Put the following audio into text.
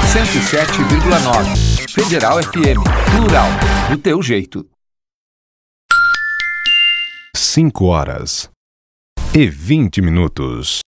107,9. Federal FM. Plural. Do teu jeito. 5 horas e 20 minutos.